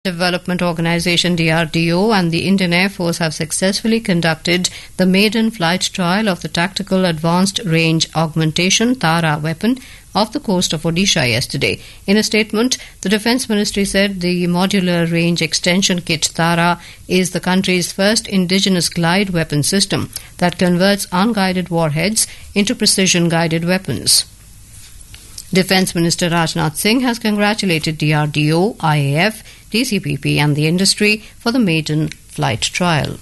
Development Organization DRDO and the Indian Air Force have successfully conducted the maiden flight trial of the Tactical Advanced Range Augmentation TARA weapon off the coast of Odisha yesterday. In a statement, the Defence Ministry said the Modular Range Extension Kit TARA is the country's first indigenous glide weapon system that converts unguided warheads into precision-guided weapons. Defence Minister Rajnath Singh has congratulated DRDO, IAF, DCPP and the industry for the maiden flight trial.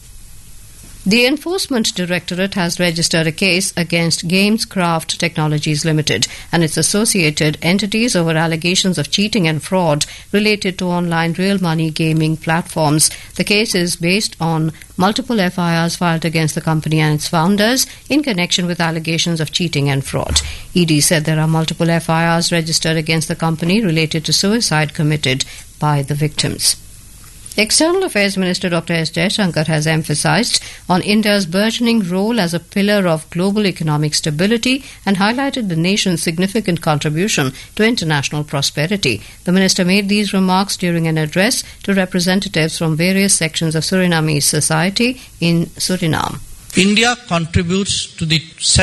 The Enforcement Directorate has registered a case against Gamescraft Technologies Limited and its associated entities over allegations of cheating and fraud related to online real money gaming platforms. The case is based on multiple FIRs filed against the company and its founders in connection with allegations of cheating and fraud. ED said there are multiple FIRs registered against the company related to suicide committed by the victims. External Affairs Minister Dr. S. Jaishankar has emphasized on India's burgeoning role as a pillar of global economic stability and highlighted the nation's significant contribution to international prosperity. The minister made these remarks during an address to representatives from various sections of Surinamese society in Suriname. India contributes to the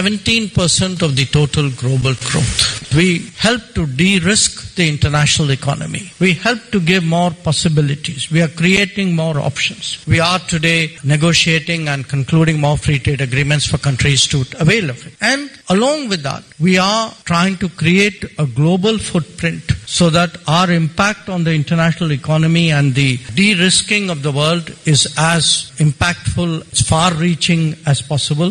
17% of the total global growth. We help to de-risk the international economy. We help to give more possibilities. We are creating more options. We are today negotiating and concluding more free trade agreements for countries to avail of it. And along with that, we are trying to create a global footprint so that our impact on the international economy and the de-risking of the world is as impactful, as far-reaching as possible.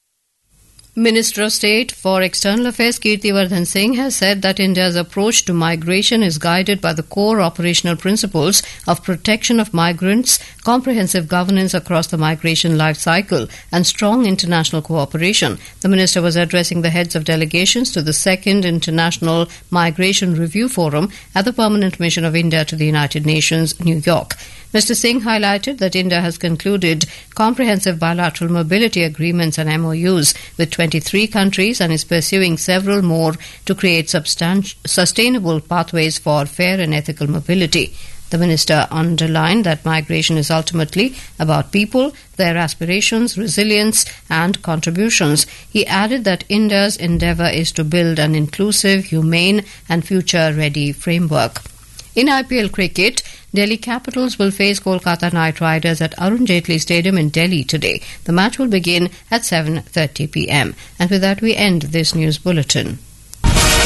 Minister of State for External Affairs Kirtiwardhan Singh has said that India's approach to migration is guided by the core operational principles of protection of migrants, comprehensive governance across the migration life cycle, and strong international cooperation. The minister was addressing the heads of delegations to the Second International Migration Review Forum at the Permanent Mission of India to the United Nations, New York. Mr. Singh highlighted that India has concluded comprehensive bilateral mobility agreements and MOUs with 23 countries and is pursuing several more to create sustainable pathways for fair and ethical mobility. The minister underlined that migration is ultimately about people, their aspirations, resilience and contributions. He added that India's endeavour is to build an inclusive, humane and future-ready framework. In IPL cricket, Delhi Capitals will face Kolkata Knight Riders at Arun Jaitley Stadium in Delhi today. The match will begin at 7:30 p.m. And with that we end this news bulletin.